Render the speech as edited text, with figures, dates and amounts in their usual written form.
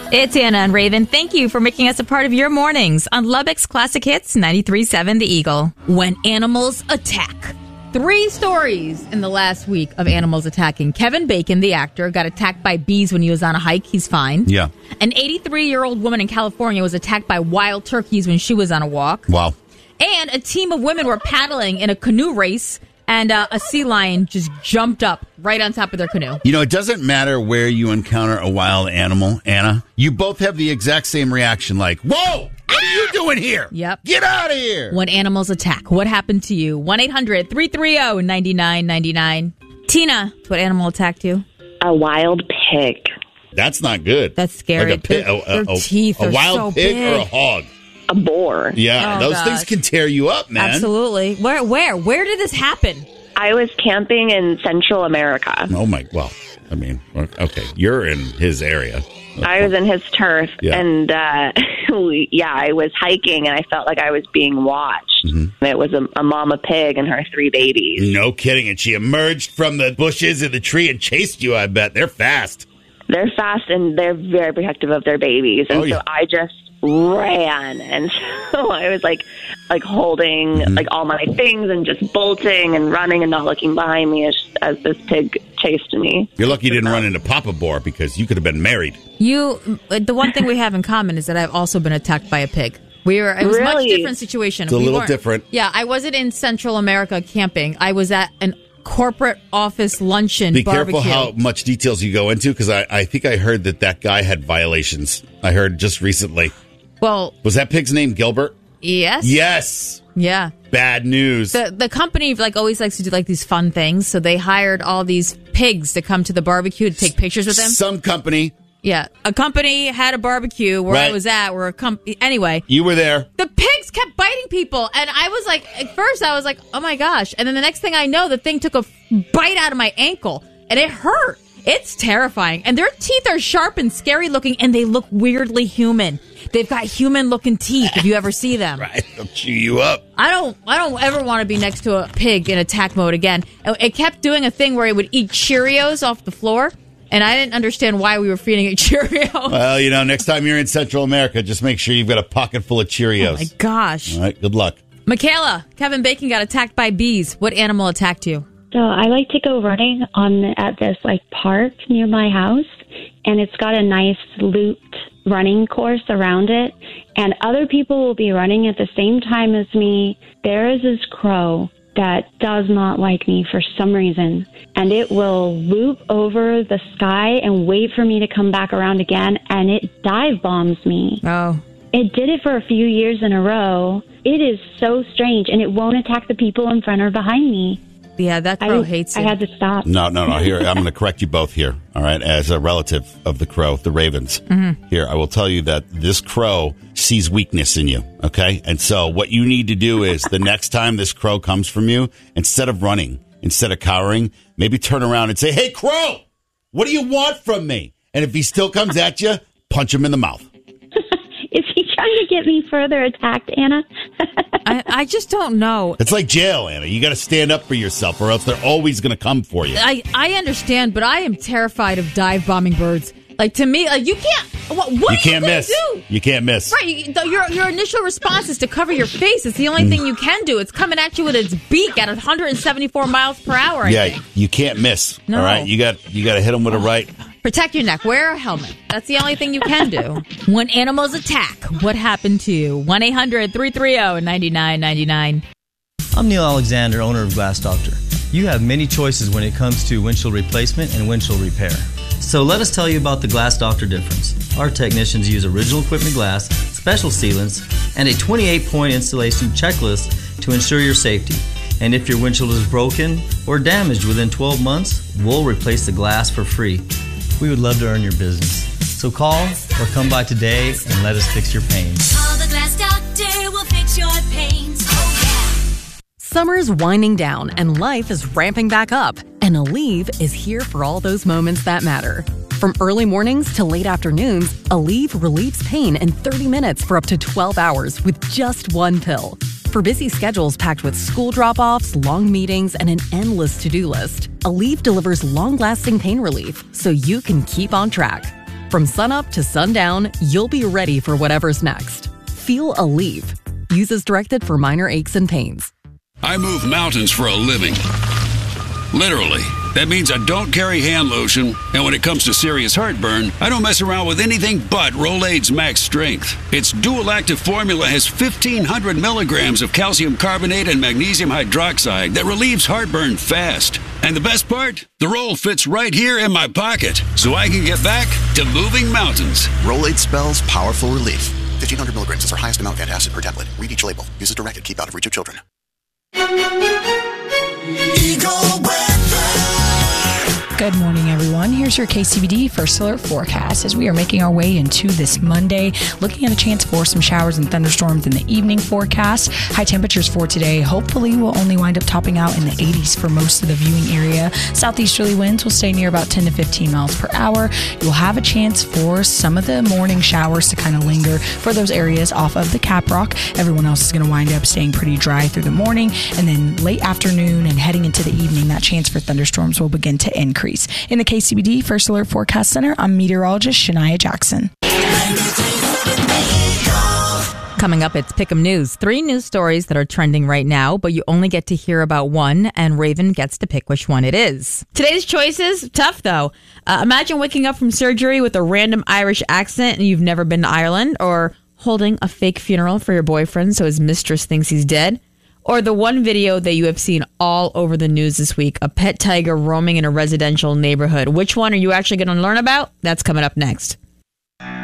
It's Anna and Raven. Thank you for making us a part of your mornings on Lubbock's Classic Hits 93.7 The Eagle. When animals attack. 3 stories in the last week of animals attacking. Kevin Bacon, the actor, got attacked by bees when he was on a hike. He's fine. Yeah. An 83-year-old woman in California was attacked by wild turkeys when she was on a walk. Wow. And a team of women were paddling in a canoe race, and a sea lion just jumped up right on top of their canoe. You know, it doesn't matter where you encounter a wild animal, Anna. You both have the exact same reaction, like, whoa, what are you doing here? Yep. Get out of here. When animals attack, what happened to you? 1-800-330-9999. Tina, what animal attacked you? A wild pig. That's not good. That's scary. Like Their teeth a are wild so pig big. or a hog? A boar. Yeah, Oh, those gosh. things can tear you up, man. Absolutely. Where did this happen? I was camping in Central America. Oh, my, well, I mean, okay, you're in his area. I was in his turf, Yeah. and I was hiking, and I felt like I was being watched. Mm-hmm. It was a mama pig and her 3 babies. No kidding. And she emerged from the bushes in the tree and chased you, I bet. They're fast. They're fast, and they're very protective of their babies. And Oh, yeah. so I just ran, and so I was like holding Mm-hmm. like all my things and just bolting and running and not looking behind me as this pig chased me. You're lucky you didn't run into Papa Boar because you could have been married. The one thing we have in common is that I've also been attacked by a pig. It was a much Really? different situation. It's a little weren't- different. Yeah, I wasn't in Central America camping. I was at an corporate office luncheon Be barbecue. careful how much details you go into because I think I heard that guy had violations. I heard just recently. Well, Was that pig's name Gilbert? yes. Yes. Yeah. Bad news. The company always likes to do these fun things, so they hired all these pigs to come to the barbecue to take pictures with them. Some company. Yeah, a company had a barbecue where I Right. was at. Anyway, You were there. the pigs kept biting people, and I was like, at first I was like, oh my gosh, and then the next thing I know, the thing took a bite out of my ankle, and it hurt. It's terrifying, and their teeth are sharp and scary looking, and they look weirdly human. They've got human-looking teeth. If you ever see them, Right. They'll chew you up. I don't ever want to be next to a pig in attack mode again. It kept doing a thing where it would eat Cheerios off the floor, and I didn't understand why we were feeding it Cheerios. Well, next time you're in Central America, just make sure you've got a pocket full of Cheerios. Oh my gosh. All right. Good luck. Michaela, Kevin Bacon got attacked by bees. What animal attacked you? So I like to go running at this park near my house, and it's got a nice looped running course around it, and other people will be running at the same time as me. There is this crow that does not like me for some reason, and it will loop over the sky and wait for me to come back around again, and it dive bombs me. Oh. It did it for a few years in a row. It is so strange, and it won't attack the people in front or behind me. Yeah, that crow hates you. I had to stop. No. Here, I'm going to correct you both here. All right. As a relative of the crow, the ravens. Mm-hmm. Here, I will tell you that this crow sees weakness in you. Okay. And so what you need to do is the next time this crow comes from you, instead of running, instead of cowering, maybe turn around and say, "Hey, crow, what do you want from me?" And if he still comes at you, punch him in the mouth. Is he trying to get me further attacked, Anna? I just don't know. It's like jail, Anna. You got to stand up for yourself or else they're always going to come for you. I understand, but I am terrified of dive bombing birds. To me, you can't. What You are can't you gonna miss. do? You can't miss. Right, your initial response is to cover your face. It's the only thing you can do. It's coming at you with its beak at 174 miles per hour. I think. You can't miss. No. All right, you got to hit them with a right. Protect your neck. Wear a helmet. That's the only thing you can do. When animals attack, what happened to you? 1-800-330-9999. I'm Neil Alexander, owner of Glass Doctor. You have many choices when it comes to windshield replacement and windshield repair. So let us tell you about the Glass Doctor difference. Our technicians use original equipment glass, special sealants, and a 28-point installation checklist to ensure your safety. And if your windshield is broken or damaged within 12 months, we'll replace the glass for free. We would love to earn your business. So call or come by today and let us fix your pains. Call the Glass Doctor, we'll fix your pains. Oh, yeah. Summer's winding down and life is ramping back up. And Aleve is here for all those moments that matter. From early mornings to late afternoons, Aleve relieves pain in 30 minutes for up to 12 hours with just one pill. For busy schedules packed with school drop-offs, long meetings, and an endless to-do list, Aleve delivers long-lasting pain relief so you can keep on track. From sunup to sundown, you'll be ready for whatever's next. Feel Aleve. Use as directed for minor aches and pains. I move mountains for a living. Literally. That means I don't carry hand lotion, and when it comes to serious heartburn, I don't mess around with anything but Rolaids Max Strength. Its dual-active formula has 1,500 milligrams of calcium carbonate and magnesium hydroxide that relieves heartburn fast. And the best part? The roll fits right here in my pocket, so I can get back to moving mountains. Rolaids spells powerful relief. 1,500 milligrams is our highest amount of antacid per tablet. Read each label. Use as directed. Keep out of reach of children. Eagle Good morning, everyone. Here's your KCBD First Alert forecast as we are making our way into this Monday, looking at a chance for some showers and thunderstorms in the evening forecast. High temperatures for today hopefully will only wind up topping out in the 80s for most of the viewing area. Southeasterly winds will stay near about 10 to 15 miles per hour. You'll have a chance for some of the morning showers to kind of linger for those areas off of the Caprock. Everyone else is going to wind up staying pretty dry through the morning, and then late afternoon and heading into the evening, that chance for thunderstorms will begin to increase. In the KCBD First Alert Forecast Center, I'm meteorologist Shania Jackson. Coming up, it's Pick'em News. 3 news stories that are trending right now, but you only get to hear about one, and Raven gets to pick which one it is. Today's choices, tough though. Imagine waking up from surgery with a random Irish accent and you've never been to Ireland, or holding a fake funeral for your boyfriend so his mistress thinks he's dead. Or the one video that you have seen all over the news this week, a pet tiger roaming in a residential neighborhood. Which one are you actually going to learn about? That's coming up next.